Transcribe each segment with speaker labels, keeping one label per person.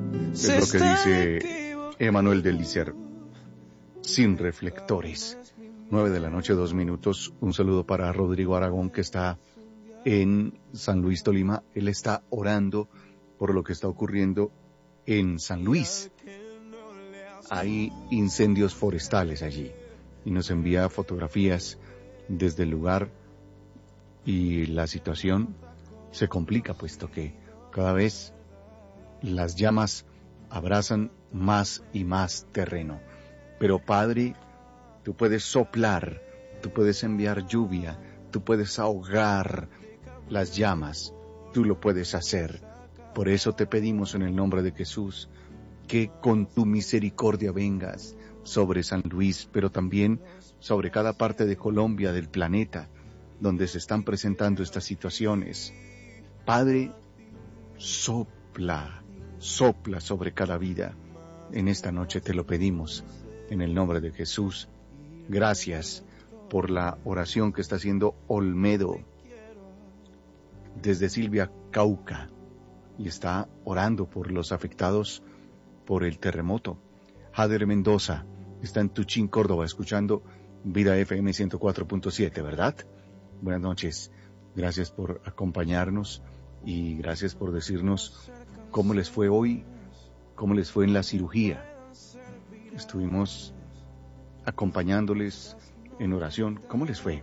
Speaker 1: Es lo que dice Emanuel del Licer. Sin reflectores. 9 de la noche, 2 minutos. Un saludo para Rodrigo Aragón, que está en San Luis, Tolima. Él está orando por lo que está ocurriendo en San Luis. Hay incendios forestales allí y nos envía fotografías desde el lugar, y la situación se complica, puesto que cada vez las llamas abrazan más y más terreno. Pero Padre, tú puedes soplar, tú puedes enviar lluvia, tú puedes ahogar las llamas, tú lo puedes hacer. Por eso te pedimos en el nombre de Jesús que con tu misericordia vengas sobre San Luis, pero también sobre cada parte de Colombia, del planeta, donde se están presentando estas situaciones. Padre, sopla sobre cada vida. En esta noche te lo pedimos, en el nombre de Jesús. Gracias por la oración que está haciendo Olmedo desde Silvia, Cauca, y está orando por los afectados por el terremoto. Jader Mendoza está en Tuchín, Córdoba, escuchando Vida FM 104.7, ¿verdad? Buenas noches. Gracias por acompañarnos y gracias por decirnos cómo les fue hoy, cómo les fue en la cirugía. Estuvimos acompañándoles en oración. ¿Cómo les fue?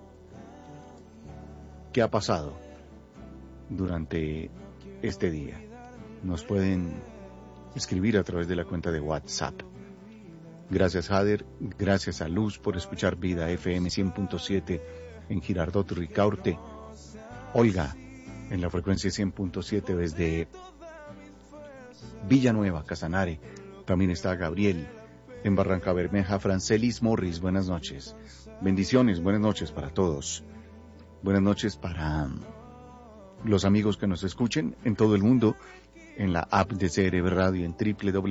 Speaker 1: ¿Qué ha pasado durante este día? Nos pueden escribir a través de la cuenta de WhatsApp. Gracias, Jader. Gracias a Luz por escuchar Vida FM 100.7 en Girardot, Ricaurte. Olga en la frecuencia 100.7 desde Villanueva, Casanare. También está Gabriel en Barranca Bermeja. Francelis Morris, buenas noches. Bendiciones, buenas noches para todos. Buenas noches para los amigos que nos escuchen en todo el mundo, en la app de CRB Radio, en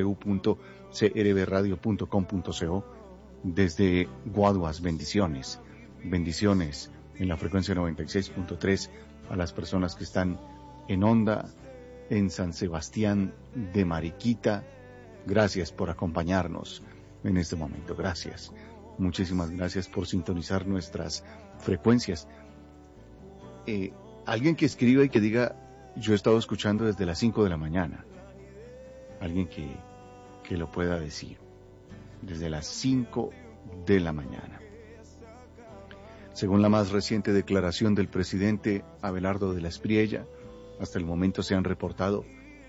Speaker 1: www.crbradio.com.co. Desde Guaduas, bendiciones. Bendiciones en la frecuencia 96.3 a las personas que están en Onda, en San Sebastián de Mariquita. Gracias por acompañarnos en este momento. Gracias. Muchísimas gracias por sintonizar nuestras frecuencias. Alguien que escriba y que diga: yo he estado escuchando desde las 5 de la mañana. Alguien que lo pueda decir. Desde las 5 de la mañana. Según la más reciente declaración del presidente Abelardo de la Espriella, hasta el momento se han reportado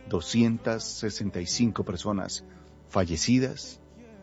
Speaker 1: 265 personas fallecidas,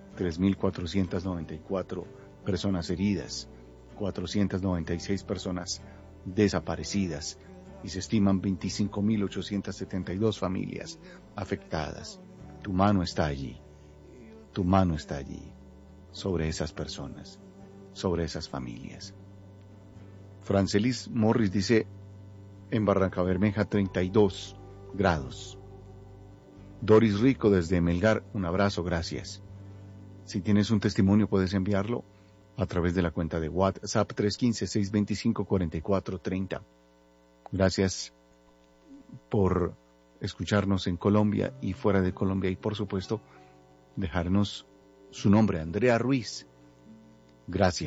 Speaker 1: 3.494 personas heridas, 496 personas desaparecidas, y se estiman 25.872 familias afectadas. Tu mano está allí, tu mano está allí, sobre esas personas, sobre esas familias. Francelis Morris dice: en Barranca Bermeja 32 grados. Doris Rico desde Melgar, un abrazo, gracias. Si tienes un testimonio puedes enviarlo a través de la cuenta de WhatsApp 315-625-4430. Gracias por escucharnos en Colombia y fuera de Colombia, y por supuesto dejarnos su nombre, Andrea Ruiz. Gracias.